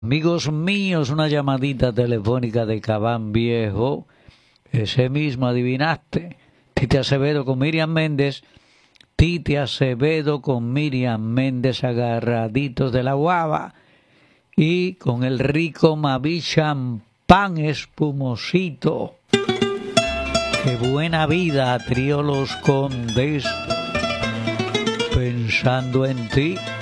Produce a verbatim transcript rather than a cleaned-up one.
Amigos míos, una llamadita telefónica de Cabán Viejo. Ese mismo, adivinaste. Tite Acevedo con Miriam Méndez. Tite Acevedo con Miriam Méndez agarraditos de la guava. Y con el rico Mavi champán espumosito. Qué buena vida, trío Los Condes. Pensando en ti.